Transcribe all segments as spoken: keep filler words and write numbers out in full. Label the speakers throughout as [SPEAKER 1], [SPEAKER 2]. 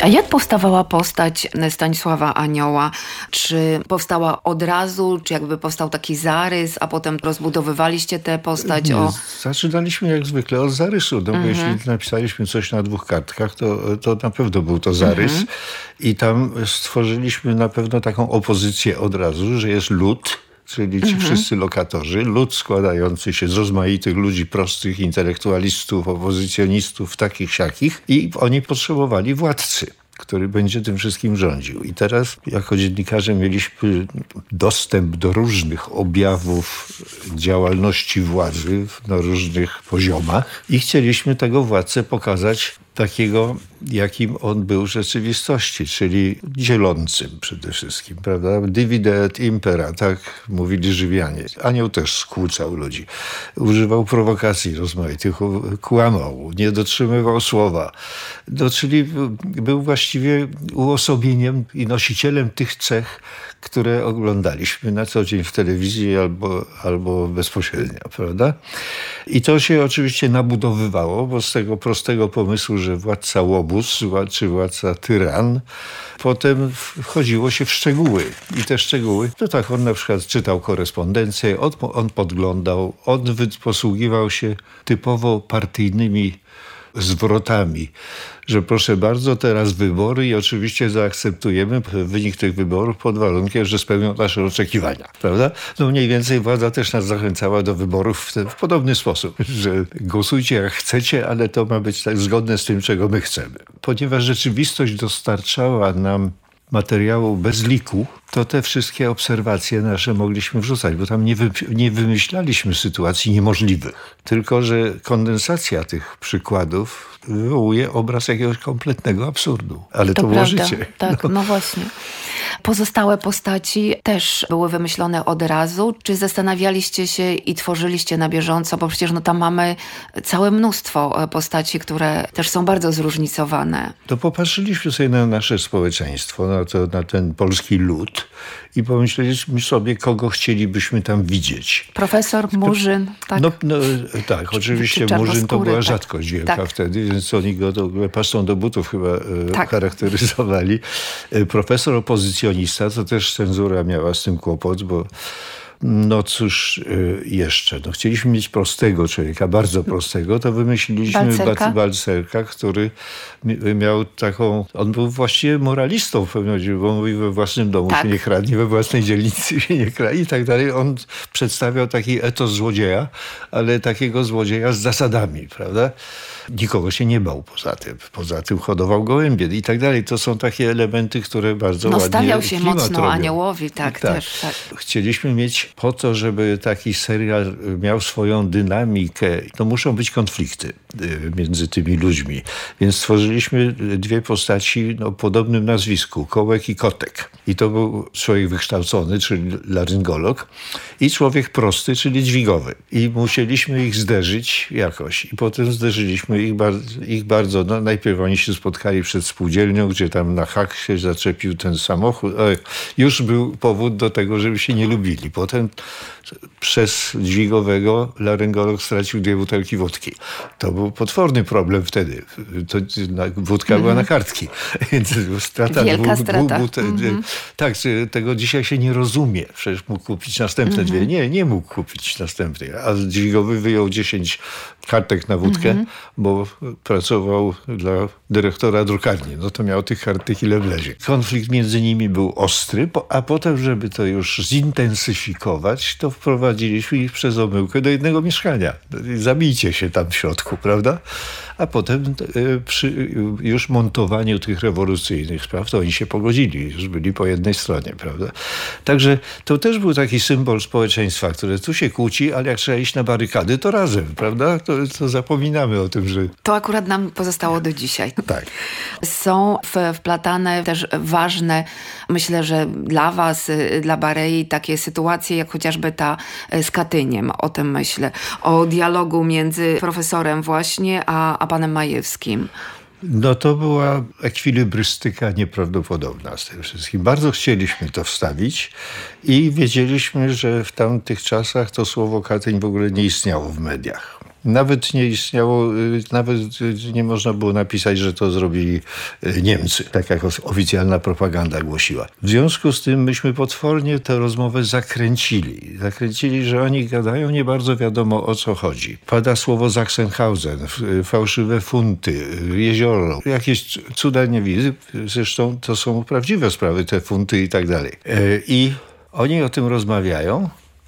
[SPEAKER 1] A jak powstawała postać Stanisława Anioła? Czy powstała od razu, czy jakby powstał taki zarys, a potem rozbudowywaliście tę postać?
[SPEAKER 2] Nie,
[SPEAKER 1] o...
[SPEAKER 2] Zaczynaliśmy jak zwykle od zarysu. No, bo
[SPEAKER 1] Mhm.
[SPEAKER 2] jeśli napisaliśmy coś na dwóch kartkach, to, to na pewno był to zarys.
[SPEAKER 1] Mhm.
[SPEAKER 2] I tam stworzyliśmy na pewno taką opozycję od razu, że jest lud, czyli ci
[SPEAKER 1] Mhm.
[SPEAKER 2] wszyscy lokatorzy, lud składający się z rozmaitych ludzi prostych, intelektualistów, opozycjonistów, takich, siakich, i oni potrzebowali władcy, który będzie tym wszystkim rządził. I teraz jako dziennikarze mieliśmy dostęp do różnych objawów działalności władzy na różnych poziomach i chcieliśmy tego władcę pokazać takiego, jakim on był w rzeczywistości, czyli dzielącym przede wszystkim, prawda? Divide et impera, tak mówili Rzymianie. Anioł też skłócał ludzi. Używał prowokacji rozmaitych, kłamał, nie dotrzymywał słowa. No, czyli był właściwie uosobieniem i nosicielem tych cech, które oglądaliśmy na co dzień w telewizji albo, albo bezpośrednio, prawda? I to się oczywiście nabudowywało, bo z tego prostego pomysłu, że władca łobuz, czy władca tyran, potem wchodziło się w szczegóły. I te szczegóły, to tak, on na przykład czytał korespondencję, on, on podglądał, on posługiwał się typowo partyjnymi zwrotami, że proszę bardzo, teraz wybory i oczywiście zaakceptujemy wynik tych wyborów pod warunkiem, że spełnią nasze oczekiwania, prawda? No mniej więcej władza też nas zachęcała do wyborów w, ten, w podobny sposób, że głosujcie jak chcecie, ale to ma być tak zgodne z tym, czego my chcemy. Ponieważ rzeczywistość dostarczała nam materiału bez liku, to te wszystkie obserwacje nasze mogliśmy wrzucać, bo tam nie, wy, nie wymyślaliśmy sytuacji niemożliwych. Tylko że kondensacja tych przykładów wywołuje obraz jakiegoś kompletnego absurdu. Ale to, to było życie.
[SPEAKER 1] Tak, no. no właśnie. Pozostałe postaci też były wymyślone od razu? Czy zastanawialiście się i tworzyliście na bieżąco? Bo przecież no, tam mamy całe mnóstwo postaci, które też są bardzo zróżnicowane.
[SPEAKER 2] To popatrzyliśmy sobie na nasze społeczeństwo, na, to, na ten polski lud i pomyśleliśmy sobie, kogo chcielibyśmy tam widzieć.
[SPEAKER 1] Profesor, Murzyn, tak?
[SPEAKER 2] No, no tak, czy, oczywiście czy Murzyn to była tak. rzadkość wielka tak. wtedy, więc oni go do, pastą do butów chyba tak. charakteryzowali. Profesor opozycjonista, to też cenzura miała z tym kłopot, bo no cóż jeszcze, no chcieliśmy mieć prostego człowieka, bardzo prostego, to wymyśliliśmy
[SPEAKER 1] Balcerka,
[SPEAKER 2] Balcerka który miał taką, on był właściwie moralistą w pewnym razie, bo mówił, we własnym domu tak. się nie kradnie, we własnej dzielnicy się nie kradnie i tak dalej. On przedstawiał taki etos złodzieja, ale takiego złodzieja z zasadami, prawda? Nikogo się nie bał poza tym. Poza tym hodował gołębie i tak dalej. To są takie elementy, które bardzo
[SPEAKER 1] no,
[SPEAKER 2] ładnie
[SPEAKER 1] stawiał się
[SPEAKER 2] klimat
[SPEAKER 1] mocno
[SPEAKER 2] robią.
[SPEAKER 1] Aniołowi, tak, tak. też. Tak.
[SPEAKER 2] Chcieliśmy mieć po to, żeby taki serial miał swoją dynamikę, to muszą być konflikty między tymi ludźmi. Więc stworzyliśmy dwie postaci o podobnym nazwisku, Kołek i Kotek. I to był człowiek wykształcony, czyli laryngolog, i człowiek prosty, czyli dźwigowy. I musieliśmy ich zderzyć jakoś. I potem zderzyliśmy ich, bar- ich bardzo. No, najpierw oni się spotkali przed spółdzielnią, gdzie tam na hak się zaczepił ten samochód. E, już był powód do tego, żeby się nie lubili. Potem przez dźwigowego laryngolog stracił dwie butelki wódki. To był potworny problem wtedy. To, na, wódka mm. była na kartki. Więc strata
[SPEAKER 1] Wielka
[SPEAKER 2] dwóch,
[SPEAKER 1] strata.
[SPEAKER 2] dwóch butel, mm-hmm. Tak, tego dzisiaj się nie rozumie. Przecież mógł kupić następne mm-hmm. dwie. Nie, nie mógł kupić następnych. A dźwigowy wyjął dziesięć kartek na wódkę, mm-hmm. bo pracował dla dyrektora drukarni. No to miał tych kartek ile wlezie. Konflikt między nimi był ostry, a potem, żeby to już zintensyfikować, to wprowadziliśmy ich przez omyłkę do jednego mieszkania. Zabijcie się tam w środku, prawda? A potem przy już montowaniu tych rewolucyjnych spraw, to oni się pogodzili, już byli po jednej stronie, prawda? Także to też był taki symbol społeczeństwa, które tu się kłóci, ale jak trzeba iść na barykady, to razem, prawda? To, to zapominamy o tym, że...
[SPEAKER 1] To akurat nam pozostało do dzisiaj.
[SPEAKER 2] Tak.
[SPEAKER 1] Są w, wplatane też ważne, myślę, że dla was, dla Barei, takie sytuacje, jak chociażby ta z Katyniem, o tym myślę. O dialogu między profesorem właśnie, a, a panem Majewskim.
[SPEAKER 2] No to była ekwilibrystyka nieprawdopodobna z tym wszystkim. Bardzo chcieliśmy to wstawić i wiedzieliśmy, że w tamtych czasach to słowo Katyń w ogóle nie istniało w mediach. Nawet nie istniało, nawet nie można było napisać, że to zrobili Niemcy, tak jak oficjalna propaganda głosiła. W związku z tym myśmy potwornie tę rozmowę zakręcili. Zakręcili, że oni gadają, nie bardzo wiadomo o co chodzi. Pada słowo Sachsenhausen, fałszywe funty, jezioro, jakieś cuda nie widzę. Zresztą to są prawdziwe sprawy, te funty i tak dalej. I oni o tym rozmawiają.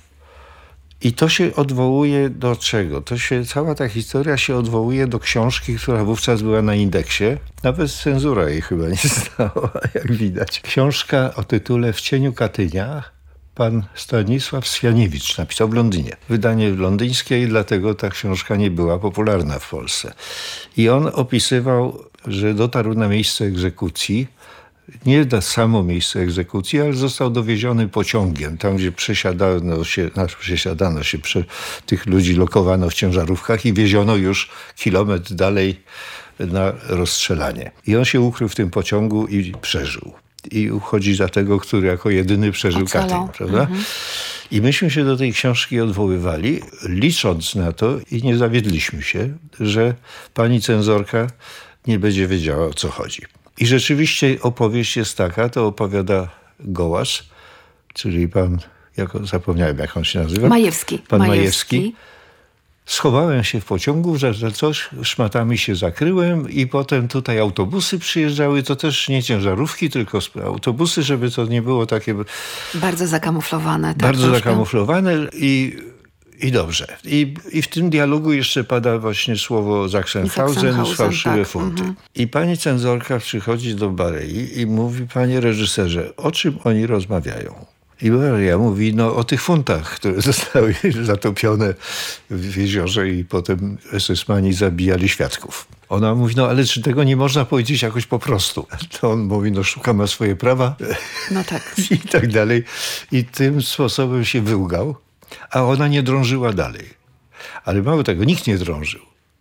[SPEAKER 2] I to się odwołuje do czego? To się, cała ta historia się odwołuje do książki, która wówczas była na indeksie. Nawet cenzura jej chyba nie znała, jak widać. Książka o tytule W cieniu Katynia. Pan Stanisław Swianiewicz napisał w Londynie. Wydanie londyńskie i dlatego ta książka nie była popularna w Polsce. I on opisywał, że dotarł na miejsce egzekucji. Nie na samo miejsce egzekucji, ale został dowieziony pociągiem, tam gdzie przesiadano się, znaczy przesiadano się, prze, tych ludzi lokowano w ciężarówkach i wieziono już kilometr dalej na rozstrzelanie. I on się ukrył w tym pociągu i przeżył. I uchodzi za tego, który jako jedyny przeżył Katyń, prawda? Mhm. I myśmy się do tej książki odwoływali, licząc na to i nie zawiedliśmy się, że pani cenzorka nie będzie wiedziała, o co chodzi. I rzeczywiście opowieść jest taka, to opowiada Gołasz, czyli pan, jak, zapomniałem jak on się nazywa.
[SPEAKER 1] Majewski.
[SPEAKER 2] Pan
[SPEAKER 1] Majewski.
[SPEAKER 2] Majewski. Schowałem się w pociągu, że, że coś, szmatami się zakryłem i potem tutaj autobusy przyjeżdżały, to też nie ciężarówki, tylko autobusy, żeby to nie było takie...
[SPEAKER 1] Bardzo zakamuflowane. Tak,
[SPEAKER 2] bardzo
[SPEAKER 1] troszkę.
[SPEAKER 2] zakamuflowane i... I dobrze. I, I w tym dialogu jeszcze pada właśnie słowo Sachsenhausen, fałszywe tak. funty. Mhm. I pani cenzorka przychodzi do Barei i mówi, panie reżyserze, o czym oni rozmawiają? I Bareja mówi, no o tych funtach, które zostały zatopione w jeziorze i potem esesmani zabijali świadków. Ona mówi, no ale czy tego nie można powiedzieć jakoś po prostu? To on mówi, no szukam na swoje prawa.
[SPEAKER 1] No tak.
[SPEAKER 2] I tak dalej. I tym sposobem się wyłgał. A ona nie drążyła dalej. Ale mało tego, nikt nie drążył.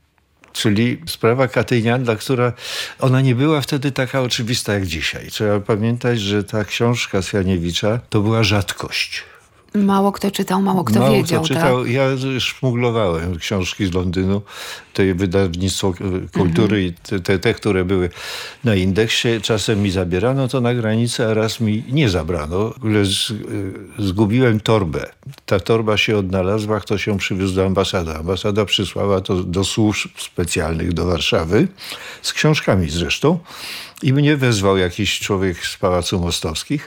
[SPEAKER 2] Czyli sprawa Katynia, dla która ona nie była wtedy taka oczywista jak dzisiaj. Trzeba pamiętać, że ta książka Swianiewicza to była rzadkość.
[SPEAKER 1] Mało kto czytał, mało kto
[SPEAKER 2] mało
[SPEAKER 1] wiedział.
[SPEAKER 2] Kto czytał.
[SPEAKER 1] Tak?
[SPEAKER 2] Ja szmuglowałem książki z Londynu, to wydawnictwo kultury i te, te, te, które były na indeksie. Czasem mi zabierano to na granicę, a raz mi nie zabrano. W ogóle z, zgubiłem torbę. Ta torba się odnalazła, kto się przywiózł do ambasady. Ambasada przysłała to do służb specjalnych do Warszawy, z książkami zresztą. I mnie wezwał jakiś człowiek z Pałacu Mostowskich.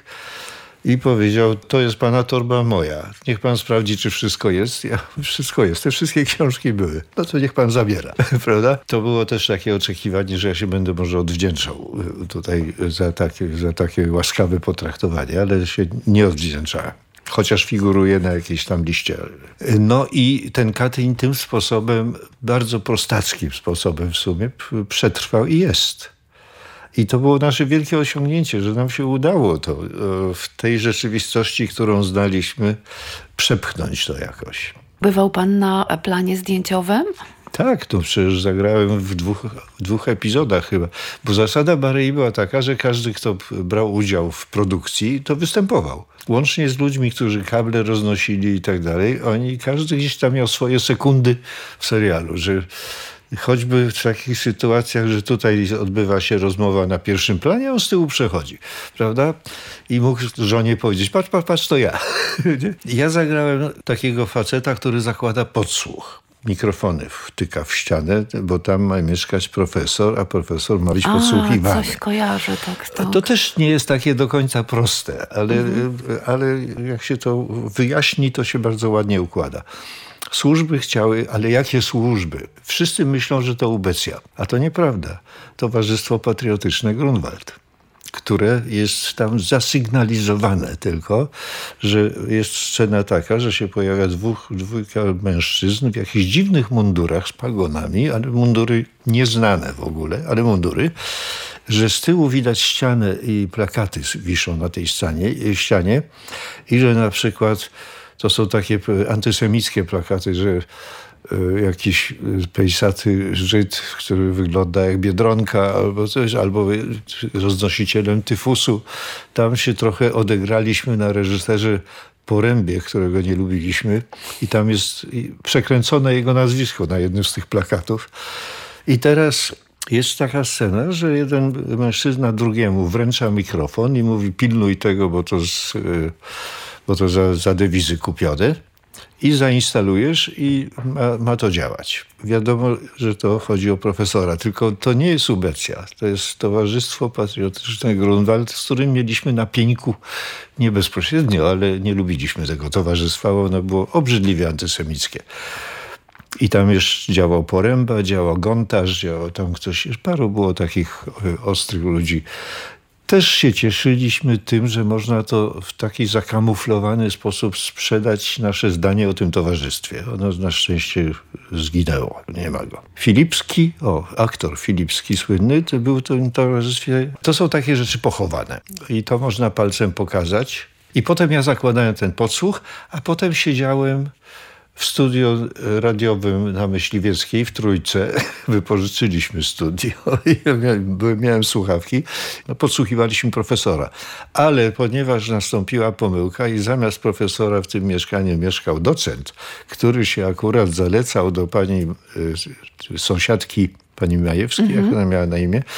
[SPEAKER 2] I powiedział, to jest pana torba moja. Niech pan sprawdzi, czy wszystko jest. Ja, wszystko jest. Te wszystkie książki były. No to niech pan zabiera. Prawda? To było też takie oczekiwanie, że ja się będę może odwdzięczał tutaj za takie, za takie łaskawe potraktowanie, ale się nie odwdzięczałem. Chociaż figuruje na jakiejś tam liście. No i ten Katyń tym sposobem, bardzo prostackim sposobem w sumie, przetrwał i jest. I to było nasze wielkie osiągnięcie, że nam się udało to w tej rzeczywistości, którą znaliśmy, przepchnąć to jakoś.
[SPEAKER 1] Bywał pan na planie zdjęciowym?
[SPEAKER 2] Tak, to przecież zagrałem w dwóch, w dwóch epizodach chyba. Bo zasada Barei była taka, że każdy, kto brał udział w produkcji, to występował. Łącznie z ludźmi, którzy kable roznosili i tak dalej. Oni, każdy gdzieś tam miał swoje sekundy w serialu, że choćby w takich sytuacjach, że tutaj odbywa się rozmowa na pierwszym planie, on z tyłu przechodzi, prawda? I mógł żonie powiedzieć, patrz, patrz, patrz, to ja. Ja zagrałem takiego faceta, który zakłada podsłuch. Mikrofony wtyka w ścianę, bo tam ma mieszkać profesor, a profesor ma być podsłuchiwany.
[SPEAKER 1] Coś kojarzę, tak, tak.
[SPEAKER 2] To też nie jest takie do końca proste, ale, mhm. ale jak się to wyjaśni, to się bardzo ładnie układa. Służby chciały, ale jakie służby? Wszyscy myślą, że to ubecja, a to nieprawda. Towarzystwo Patriotyczne Grunwald, które jest tam zasygnalizowane tylko, że jest scena taka, że się pojawia dwóch, dwójka mężczyzn w jakichś dziwnych mundurach z pagonami, ale mundury nieznane w ogóle, ale mundury, że z tyłu widać ścianę i plakaty wiszą na tej ścianie, ścianie i że na przykład to są takie antysemickie plakaty, że jakiś pejsaty Żyd, który wygląda jak Biedronka albo coś, albo roznosicielem tyfusu. Tam się trochę odegraliśmy na reżyserze Porębie, którego nie lubiliśmy, i tam jest przekręcone jego nazwisko na jednym z tych plakatów. I teraz jest taka scena, że jeden mężczyzna drugiemu wręcza mikrofon i mówi: pilnuj tego, bo to, z, bo to za, za dewizy kupione. I zainstalujesz i ma, ma to działać. Wiadomo, że to chodzi o profesora, tylko to nie jest Subecja. To jest Towarzystwo Patriotyczne Grunwald, z którym mieliśmy na pieńku nie bezpośrednio, ale nie lubiliśmy tego towarzystwa, bo ono było obrzydliwie antysemickie. I tam jeszcze działał Poręba, działał Gontarz, działał tam ktoś, paru było takich ostrych ludzi. Też się cieszyliśmy tym, że można to w taki zakamuflowany sposób sprzedać nasze zdanie o tym towarzystwie. Ono na szczęście zginęło, nie ma go. Filipski, o, aktor Filipski słynny, to był w tym towarzystwie. To są takie rzeczy pochowane i to można palcem pokazać. I potem ja zakładałem ten podsłuch, a potem siedziałem w studio radiowym na Myśliwieckiej w Trójce. Wypożyczyliśmy studio i ja miałem, miałem słuchawki. No, podsłuchiwaliśmy profesora. Ale ponieważ nastąpiła pomyłka i zamiast profesora w tym mieszkaniu mieszkał docent, który się akurat zalecał do pani y, sąsiadki, pani Majewskiej, mm-hmm. jak ona miała na imię,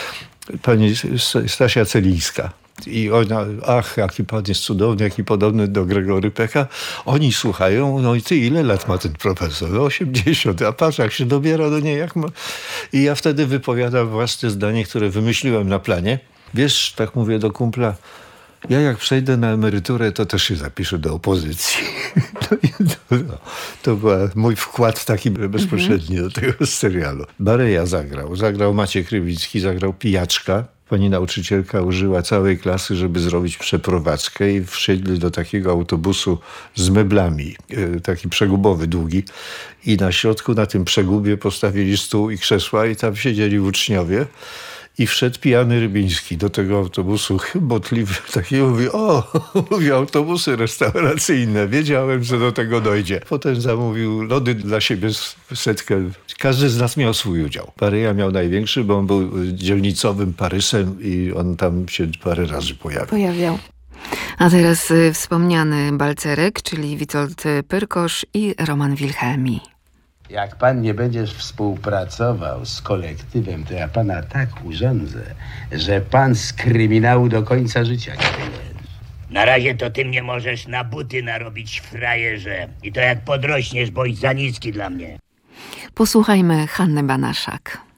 [SPEAKER 2] pani Stasia Celińska. I ona, ach, jaki pan jest cudowny, jaki podobny do Gregory Pecka. Oni słuchają, no i ty, ile lat ma ten profesor? No osiemdziesiąt, a patrz, jak się dobiera do niej, jak ma... I ja wtedy wypowiadam własne zdanie, które wymyśliłem na planie. Wiesz, tak mówię do kumpla, ja jak przejdę na emeryturę, to też się zapiszę do opozycji. To, to, to był mój wkład taki bezpośredni mm-hmm. do tego serialu. Bareja zagrał. Zagrał Maciek Rybicki, zagrał Pijaczka. Pani nauczycielka użyła całej klasy, żeby zrobić przeprowadzkę i wsiedli do takiego autobusu z meblami, taki przegubowy, długi. I na środku, na tym przegubie postawili stół i krzesła i tam siedzieli uczniowie. I wszedł pijany Rybiński do tego autobusu, chybotliwy, taki mówi, o, mówi, autobusy restauracyjne, wiedziałem, że do tego dojdzie. Potem zamówił lody dla siebie setkę. Każdy z nas miał swój udział. Bareja miał największy, bo on był dzielnicowym Parysem i on tam się parę razy pojawił.
[SPEAKER 1] Pojawiał. A teraz y, wspomniany Balcerek, czyli Witold Pyrkosz i Roman Wilhelmi.
[SPEAKER 3] Jak pan nie będziesz współpracował z kolektywem, to ja pana tak urządzę, że pan z kryminału do końca życia nie wyjdziesz.
[SPEAKER 4] Na razie to ty mnie możesz na buty narobić, frajerze. I to jak podrośniesz, boś za niski dla mnie.
[SPEAKER 1] Posłuchajmy Hanny Banaszak.